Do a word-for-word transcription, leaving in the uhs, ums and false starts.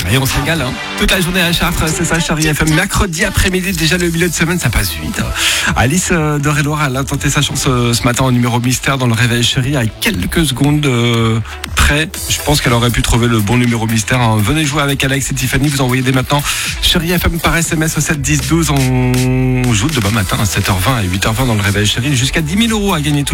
Et on se régale hein. Toute la journée à Chartres, c'est ça Chérie F M. Mercredi après-midi, déjà le milieu de semaine, ça passe vite. Alice d'Eure-et-Loire, elle a tenté sa chance ce matin au numéro mystère dans le réveil chéri à quelques secondes près. Je pense qu'elle aurait pu trouver le bon numéro mystère. Venez jouer avec Alex et Tiffany, vous envoyez dès maintenant Chérie F M par S M S au sept dix douze. On joue demain matin à sept heures vingt et huit heures vingt dans le réveil chéri. Jusqu'à dix mille euros à gagner tous les